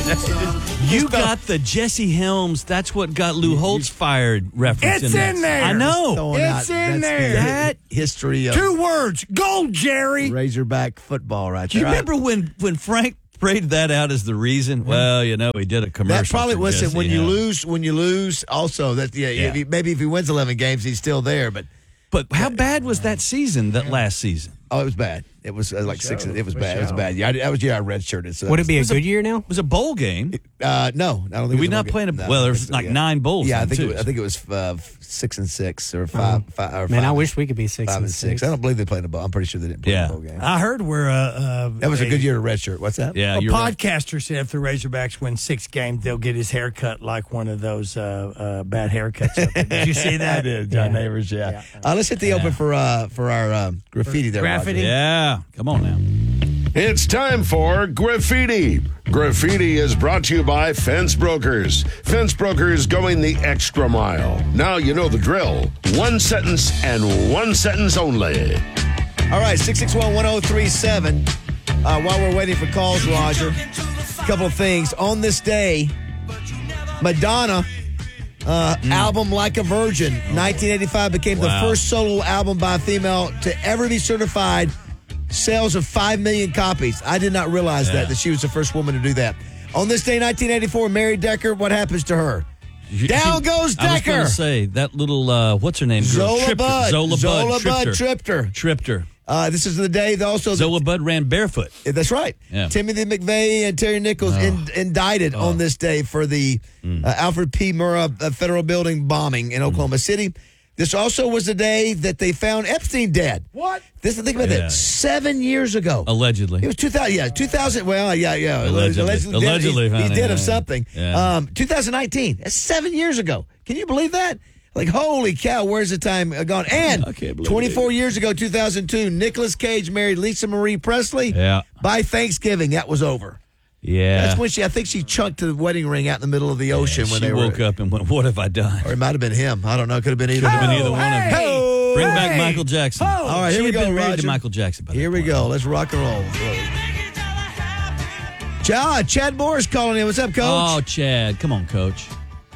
You got the Jesse Helms, that's what got Lou Holtz fired reference. It's in there. I know. It's in there. That history of 2 words. Go, Jerry. Razorback football right Do there. you remember when Frank prayed that out as the reason? Well, he did a commercial. That probably for wasn't Jesse when you Helms. lose. Also, that maybe if he wins 11 games, he's still there. But how bad was that season? That last season? it was bad. It was like 6. It was bad. It was bad. Yeah, that was I redshirted. So Would it be a good year now? It was a bowl game. No, I don't think. Did we it was not play in a? no, Well, I there's think so, like yeah. 9 bowls. Yeah, I then, think too. I think it was 6 and 6 or 5. Or Man, 5 I wish we could be 6 5 and 6. I don't believe they played in a bowl. I'm pretty sure they didn't play in a bowl game. I heard where That was a good year to redshirt. What's that? Yeah, a you're right. podcaster said if the Razorbacks win 6 games, they'll get his hair cut like one of those bad haircuts. Up there. Did you see that? I did, John Neighbors. Yeah. Let's hit the open for our graffiti there. Graffiti? Roger. Yeah, come on now. It's time for Graffiti. Graffiti is brought to you by Fence Brokers. Fence Brokers going the extra mile. Now you know the drill. 1 sentence and 1 sentence only. All right, 661-1037. While we're waiting for calls, Roger, a couple of things. On this day, Madonna album Like a Virgin, 1985, became the first solo album by a female to ever be certified. Sales of 5 million copies. I did not realize that she was the first woman to do that. On this day, 1984, Mary Decker, what happens to her? Down goes Decker. I was going to say, that little, what's her name? Zola Budd. Zola Budd tripped her. This is the day also. Zola Budd ran barefoot. That's right. Yeah. Timothy McVeigh and Terry Nichols indicted on this day for the Alfred P. Murrah Federal Building bombing in Oklahoma City. This also was the day that they found Epstein dead. What? Think about that. 7 years ago. Allegedly. It was 2000. Yeah, 2000. Well, yeah. Allegedly, he's dead of yeah. something. Yeah. 2019. That's 7 years ago. Can you believe that? Like, holy cow, where's the time gone? And I can't believe 24 years ago, 2002, Nicolas Cage married Lisa Marie Presley. Yeah. By Thanksgiving, that was over. Yeah. That's when I think she chunked the wedding ring out in the middle of the ocean when she they woke up and went, what have I done? Or it might have been him. I don't know. It could have been either. Been either one of them. Hey! Bring back Michael Jackson. All right, here She we had go, been married Roger. to Michael Jackson. By Here that we point. go. Let's rock and roll. Chad Morris calling in. What's up, Coach? Oh, Chad. Come on, Coach.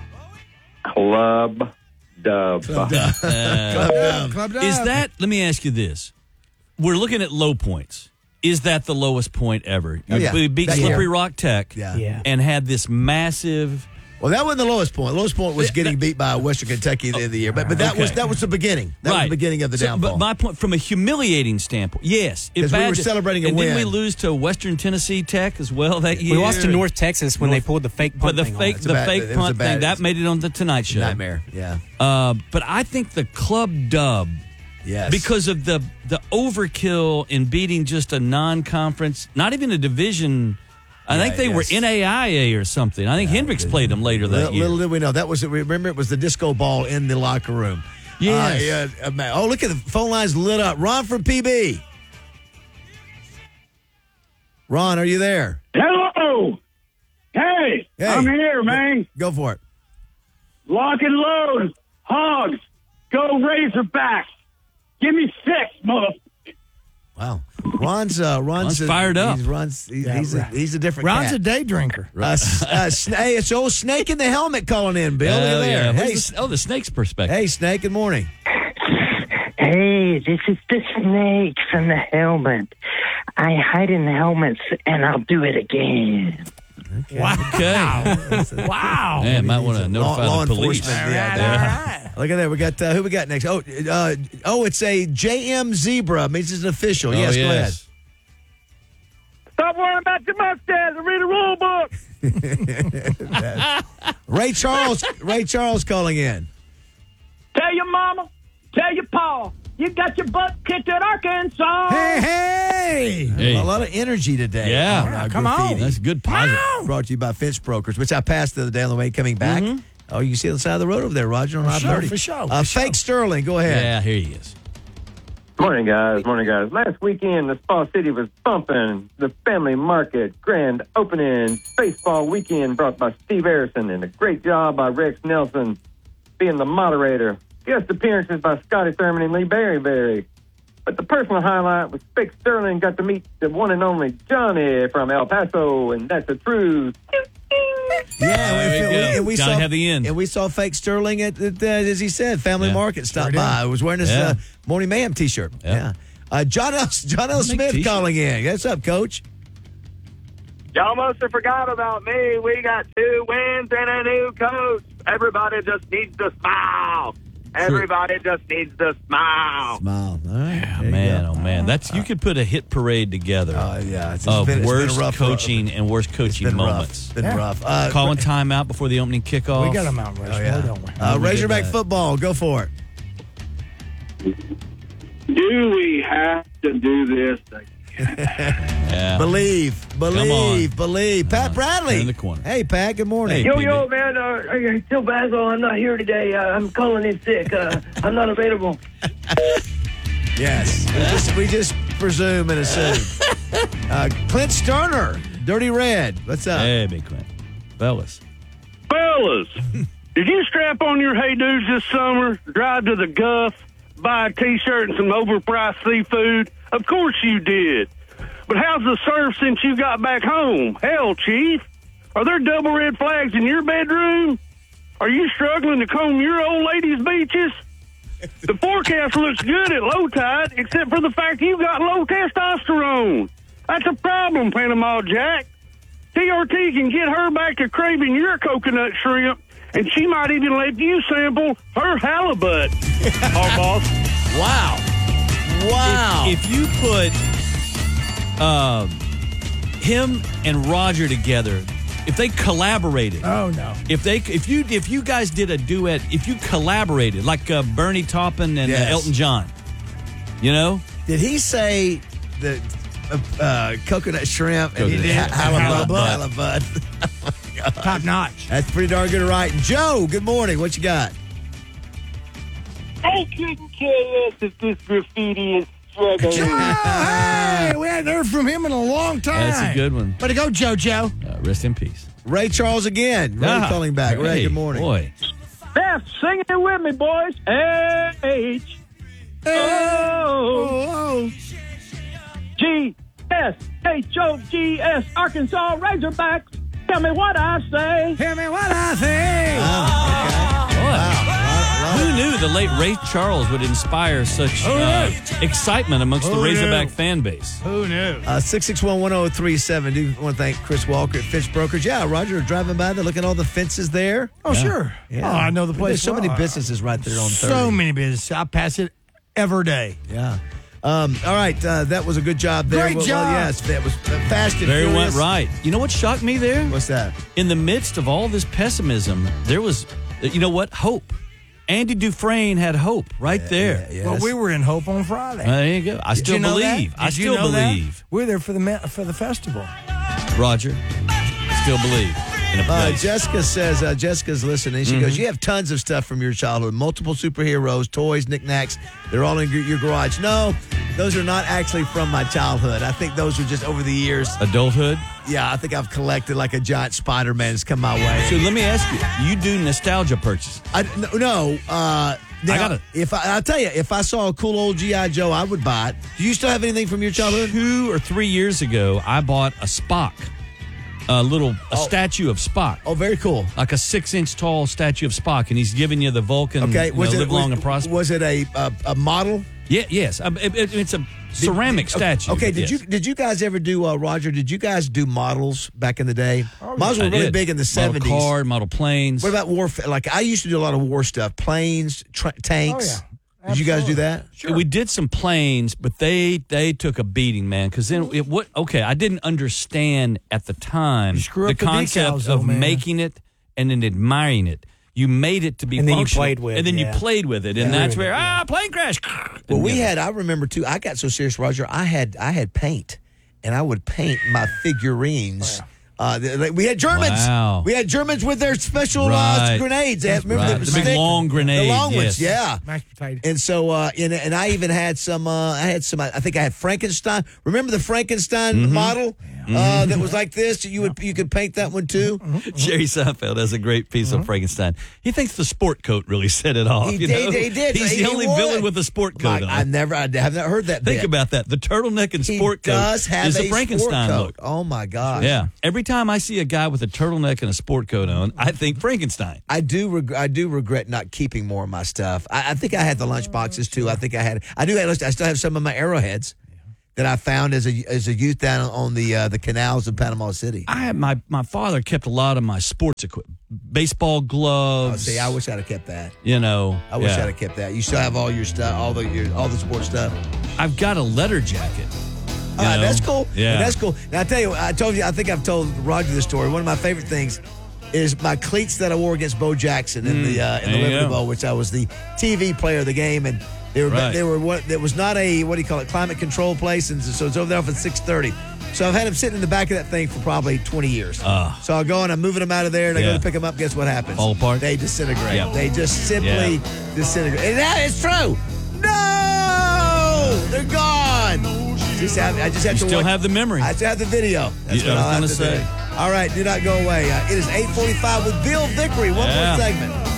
Club Dub. Club Dub. Is that, let me ask you this. We're looking at low points. Is that the lowest point ever? yeah. We beat That Slippery year. Rock Tech Yeah. and had this massive. Well, that wasn't the lowest point. The lowest point was getting beat by Western Kentucky at the end of the year. But that was the beginning. That was the beginning of the downfall. But my point, from a humiliating standpoint, yes. Because we were celebrating a and win. didn't we lose to Western Tennessee Tech as well that year? We lost to North Texas when they pulled the fake punt But the thing on fake, us. the It fake was a punt bad- thing, that made it on the Tonight Show. Nightmare. Yeah. But I think the Club Dub, Yes. because of the overkill in beating just a non-conference, not even a division. I think they were NAIA or something. I think Hendricks played them later that year. Little did we know. That was, remember, it was the disco ball in the locker room. Yes. Oh, look at the phone lines lit up. Ron from PB. Ron, are you there? Hello. Hey, I'm here, man. Go for it. Lock and load. Hogs. Go Razorbacks. Give me 6, mother. Wow. Ron's fired up. He's a different Ron's cat. a day drinker. Hey, it's old Snake in the Helmet calling in, Bill. Look at there. Yeah. Hey, The snake's perspective. hey, Snake, good morning. Hey, this is the snake from the helmet. I hide in the helmets, and I'll do it again. Wow. Okay. Wow. Man, might want to notify Law the police. enforcement. Yeah. Look at that. We got who we got next? Oh, it's a JM Zebra. Means it's an official. Oh, Yes, go ahead. Stop worrying about your mustache and read the rule book. Ray Charles calling in. Tell your mama, tell your pa, you got your butt kicked at Arkansas. Hey. Hey. A lot of energy today. Yeah. Come on. Graffiti. That's good positive. Brought to you by Fence Brokers, which I passed the other day on the way coming back. Oh, you can see on the side of the road over there, Roger, on I-30. For sure. Fake Sterling, go ahead. Yeah, here he is. Morning, guys. Last weekend, the Spa City was bumping. The Family Market grand opening baseball weekend brought by Steve Harrison, and a great job by Rex Nelson being the moderator. Guest appearances by Scotty Thurman and Lee Berry. But the personal highlight was Fake Sterling got to meet the one and only Johnny from El Paso, and that's the truth. There we go. Gotta have the end. And we saw fake Sterling at as he said, Family Market stopped by. He was wearing his Morning Mayhem T-shirt. Yeah. John L. Smith calling in. What's up, Coach? Y'all must have forgot about me. We got 2 wins and a new coach. Everybody just needs to smile. Everybody just needs to smile. Smile. All right. Yeah, man. That's you could put a hit parade together. It's of been worst rough coaching and worst coaching moments. It's been rough. Calling timeout before the opening kickoff. We got them out, Rushmore, don't we? Razorback football. Go for it. Do we have to do this Yeah. Believe. Pat Bradley. In the corner. Hey, Pat. Good morning. Hey, Yo, man. Still Basil. I'm not here today. I'm calling in sick. I'm not available. Yes. We just presume and assume. Clint Sterner, Dirty Red. What's up? Hey, Big Clint. Fellas. Did you strap on your Hey Dudes this summer, drive to the Guff, buy a T-shirt and some overpriced seafood? Of course you did. But how's the surf since you got back home? Hell, Chief, are there double red flags in your bedroom? Are you struggling to comb your old lady's beaches? The forecast looks good at low tide, except for the fact you got low testosterone. That's a problem, Panama Jack. TRT can get her back to craving your coconut shrimp, and she might even let you sample her halibut. Boss. Wow. If you put him and Roger together, if they collaborated. Oh no. If you guys did a duet, if you collaborated like Bernie Taupin and Elton John, you know? Did he say the coconut shrimp and he did halibut? Top notch. That's pretty darn good, right? Joe, good morning. What you got? I couldn't care less if this graffiti is struggling. Hey, we hadn't heard from him in a long time. That's a good one. Way to go, JoJo. Rest in peace. Ray Charles again. Ray calling back. Ray, good morning. Boy. Beth, sing it with me, boys. H. O. G. S. H. O. G. S. Arkansas Razorbacks. Tell me what I say. Tell me what I think. Who knew the late Ray Charles would inspire such excitement amongst the Razorback fan base? Who knew? 661-1037. Do want to thank Chris Walker at Fence Brokers. Yeah, Roger, driving by there, looking at all the fences there. Oh, sure. Yeah. Oh, I know the place. There's so many businesses right there on 30. So many businesses. I pass it every day. Yeah. All right, that was a good job there. Great job. Yes, that was fast and Very furious. went right. You know what shocked me there? What's that? In the midst of all this pessimism, there was, you know what? Hope. Andy Dufresne had hope right there. Yes. Well, we were in Hope on Friday. There you go. I Did still you know believe. that? I Did you still know that? believe. We're there for the festival. Roger, still believe in a place. Jessica says, Jessica's listening. She goes, you have tons of stuff from your childhood, multiple superheroes, toys, knickknacks. They're all in your garage. No, those are not actually from my childhood. I think those were just over the years. Adulthood? Yeah, I think I've collected like a giant Spider-Man that's come my way. So let me ask you, you do nostalgia purchases? No. Now, I'll tell you, if I saw a cool old G.I. Joe, I would buy it. Do you still have anything from your childhood? 2 or 3 years ago, I bought a Spock. A statue of Spock. Oh, very cool. Like a 6-inch tall statue of Spock, and he's giving you the Vulcan, live long and prosper. Was it a model? Yeah, yes. It's a ceramic statue. Okay, yes. did you guys ever do, Roger, did you guys do models back in the day? Models were really big in the 70s. Model car, model planes. What about warfare? Like, I used to do a lot of war stuff. Planes, tanks. Oh, yeah. Did you guys do that? Sure. We did some planes, but they took a beating, man. Because then I didn't understand at the time You screw the up the concept decals, though, of man. making it and then admiring it. You made it to be And then you functional, played with, and then yeah. you played with it, and that's where plane crash. Well, I remember too. I got so serious, Roger. I had paint, and I would paint my figurines. We had Germans. Wow. We had Germans with their special grenades. Remember the big long grenade, the long ones, yes. yeah. Mashed potatoes. And so, and I even had some. I think I had Frankenstein. Remember the Frankenstein model? that was like this? You could paint that one too? Jerry Seinfeld has a great piece of Frankenstein. He thinks the sport coat really set it off. He did. He's the only villain with a sport coat on. I have not heard that Think bit. about that. The turtleneck and sport coat does have is a a Frankenstein sport coat. look. Oh, my gosh. Yeah. Every time I see a guy with a turtleneck and a sport coat on, I think Frankenstein. I do regret not keeping more of my stuff. I think I had the lunch boxes too. I still have some of my Arrowheads that I found as a youth down on the canals of Panama City. I had my father kept a lot of my sports equipment, baseball gloves. I wish I'd have kept that. I wish I'd have kept that. You still have all your stuff, all the sports stuff. I've got a leather jacket. That's cool. Yeah, that's cool. Now I tell you, I think I've told Roger this story. One of my favorite things is my cleats that I wore against Bo Jackson in the Liberty Bowl, which I was the TV player of the game, and they were what there was not a climate control place, and so it's over there for 6:30. So I've had them sitting in the back of that thing for probably 20 years. So I'll go and I'm moving them out of there, and I go to pick them up. Guess what happens? Fall apart. They disintegrate. Yep. They just simply disintegrate. And that is true. No, they're gone. I just have to still have the memory. I still have the video. That's what I'll have to say. All right, do not go away. It is 8:45 with Bill Vickery. One more segment.